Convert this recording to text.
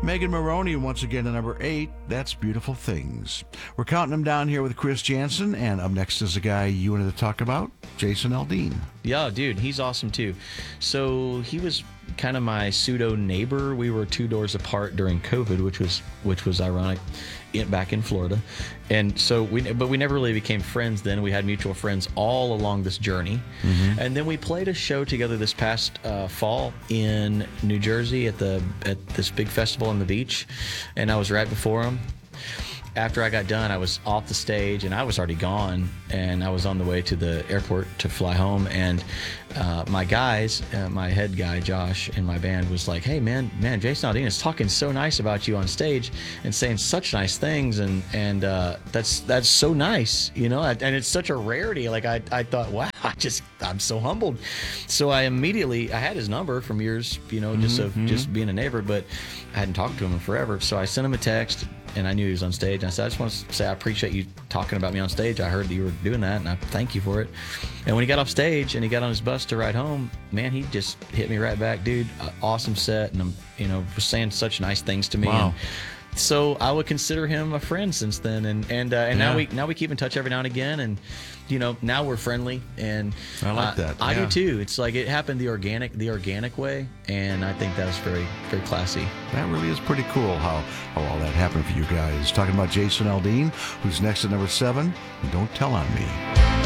Megan Maroney once again at number 8. That's Beautiful Things. We're counting them down here with Chris Jansen, and up next is a guy you wanted to talk about, Jason Aldean. Yeah, dude, he's awesome too. So he was kind of my pseudo neighbor. We were 2 doors apart during COVID, which was ironic, back in Florida. And so we never really became friends then. We had mutual friends all along this journey. Mm-hmm. And then we played a show together this past fall in New Jersey at this big festival on the beach, and I was right before him. After I got done, I was off the stage, and I was already gone, and I was on the way to the airport to fly home, and my guys, my head guy, Josh, in my band was like, hey, man, Jason Aldean is talking so nice about you on stage and saying such nice things, and that's so nice, you know, and it's such a rarity. Like, I thought, wow, I'm so humbled. So I had his number from years, you know, just being a neighbor, but I hadn't talked to him in forever. So I sent him a text, and I knew he was on stage. And I said, I just want to say I appreciate you talking about me on stage. I heard that you were doing that, and I thank you for it. And when he got off stage and he got on his bus to ride home, man, he just hit me right back, dude. Awesome set, and was saying such nice things to me. Wow. And so I would consider him a friend since then, and now we keep in touch every now and again, and now we're friendly, and I like that. I do too. It's like it happened the organic way, and I think that was very, very classy. That really is pretty cool how all that happened for you guys. Talking about Jason Aldean, who's next at number 7. Don't Tell on Me.